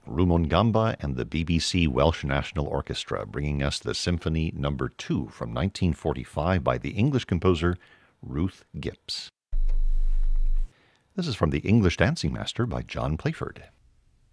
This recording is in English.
Rumongamba and the BBC Welsh National Orchestra, bringing us the Symphony No. 2 from 1945 by the English composer Ruth Gipps. This is from The English Dancing Master by John Playford.